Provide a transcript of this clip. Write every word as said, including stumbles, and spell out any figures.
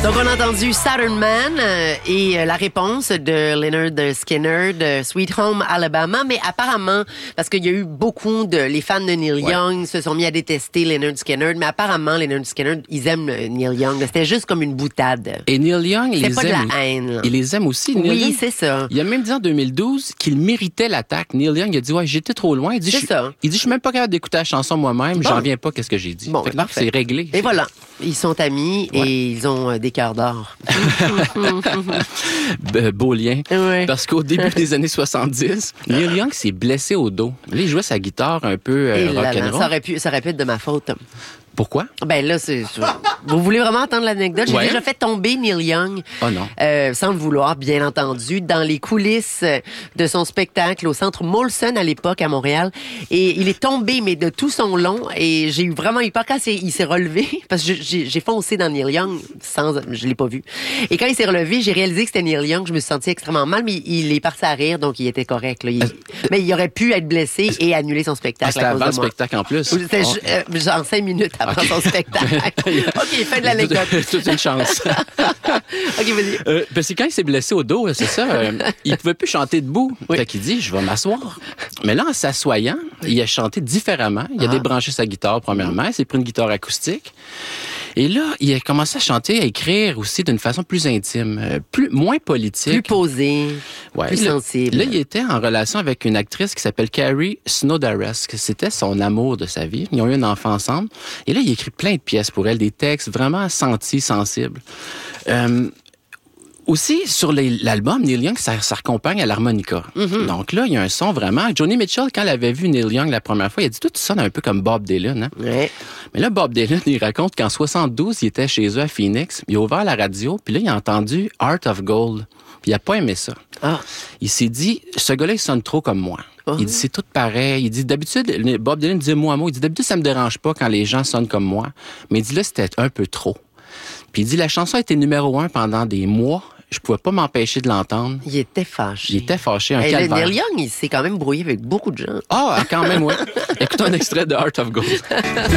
Donc, on a entendu Saturn Man euh, et euh, la réponse de Lynyrd Skynyrd de Sweet Home Alabama. Mais apparemment, parce qu'il y a eu beaucoup de... Les fans de Neil Ouais. Young se sont mis à détester Lynyrd Skynyrd. Mais apparemment, Lynyrd Skynyrd, ils aiment euh, Neil Young. C'était juste comme une boutade. Et Neil Young, il C'est les pas aime. de la haine. Là. Il les aime aussi, Neil Oui, Young. c'est ça. Il a même dit en deux mille douze qu'il méritait l'attaque. Neil Young, il a dit, ouais, j'étais trop loin. Il dit, C'est je, ça. Il dit, je suis même pas capable d'écouter la chanson moi-même. Bon. J'en reviens pas, qu'est-ce que j'ai dit. Bon, Fait que parfait. c'est réglé. Et voilà. Ils sont amis Ouais. et ils ont euh, des cœurs d'or. B- beau lien. Ouais. Parce qu'au début des années soixante-dix, Neil Young s'est blessé au dos. Là, il jouait sa guitare un peu euh, Et là, là, rock'n'roll. ça aurait pu, ça aurait pu être de ma faute. Pourquoi? Ben là, c'est. Vous voulez vraiment entendre l'anecdote? J'ai Ouais. déjà fait tomber Neil Young, Oh non. euh, sans le vouloir, bien entendu, dans les coulisses de son spectacle au Centre Molson à l'époque à Montréal. Et il est tombé, mais de tout son long. Et j'ai eu vraiment eu peur quand c'est- il s'est relevé, parce que j'ai j'ai foncé dans Neil Young sans, je l'ai pas vu. Et quand il s'est relevé, j'ai réalisé que c'était Neil Young. Je me suis senti extrêmement mal, mais il est parti à rire, donc il était correct. Là. Il- mais il aurait pu être blessé et annuler son Ah, spectacle c'était à cause avant le de moi. spectacle en plus. C'était Oh. ju- euh, genre cinq minutes avant son spectacle. OK, fin de l'anecdote. Toute, toute une chance. OK, vas-y. Euh, parce que quand il s'est blessé au dos, là, c'est ça, euh, il pouvait plus chanter debout. Oui. Fait qu'il dit, je vais m'asseoir. Mais là, en s'assoyant, il a chanté différemment. Il a Ah. débranché sa guitare, premièrement. Il s'est pris une guitare acoustique. Et là, il a commencé à chanter, à écrire aussi d'une façon plus intime, euh, plus, moins politique. Plus posé, Ouais. plus Là- sensible. Là, il était en relation avec une actrice qui s'appelle Carrie Snowdares, que c'était son amour de sa vie. Ils ont eu un enfant ensemble. Et là, il a écrit plein de pièces pour elle, des textes vraiment sentis, sensibles. Euh, Aussi, sur les- l'album, Neil Young, ça, ça accompagne à l'harmonica. Mm-hmm. Donc là, il y a un son vraiment... Johnny Mitchell, quand il avait vu Neil Young la première fois, il a dit « Toi, tu sonnes un peu comme Bob Dylan. Hein? » Ouais. Mais là, Bob Dylan, il raconte qu'en soixante-douze, il était chez eux à Phoenix, il a ouvert la radio, puis là, il a entendu « Heart of Gold ». Puis il a pas aimé ça. Ah, Il s'est dit, ce gars-là, il sonne trop comme moi. Uh-huh. Il dit, c'est tout pareil. Il dit, d'habitude, Bob Dylan disait mot à mot. Il dit, d'habitude, ça me dérange pas quand les gens sonnent comme moi. Mais il dit, là, c'était un peu trop. Puis il dit, la chanson a été numéro un pendant des mois. Je pouvais pas m'empêcher de l'entendre. il était fâché. Il était fâché, un Hey, le calvaire. Neil Young, il s'est quand même brouillé avec beaucoup de gens. Ah, quand même, oui. Écoutons un extrait de Heart of Gold.